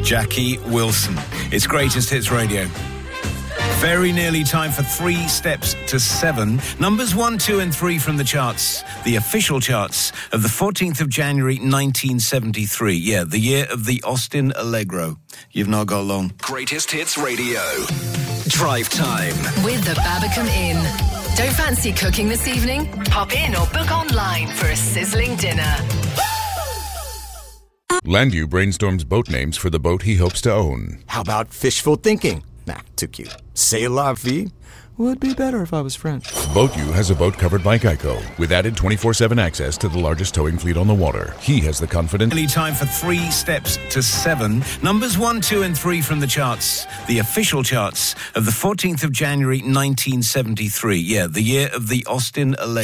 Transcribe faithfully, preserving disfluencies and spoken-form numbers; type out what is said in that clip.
Jackie Wilson. It's Greatest Hits Radio. Very nearly time for three steps to seven. Numbers one, two and three from the charts, the official charts of the fourteenth of January nineteen seventy-three. Yeah, the year of the Austin Allegro. You've not got long. Greatest Hits Radio. Drive Time. With the Babacom Inn. Don't fancy cooking this evening? Pop in or book online for a sizzling dinner. Landu brainstorms boat names for the boat he hopes to own. How about fishful thinking? Nah, too cute. C'est la vie would be better if I was French. BoatU has a boat covered by Geico with added twenty-four seven access to the largest towing fleet on the water. He has the confidence. Nearly time for three steps to seven. Numbers one, two and three from the charts, the official charts of the fourteenth of January nineteen seventy-three. Yeah, the year of the Austin Allegro.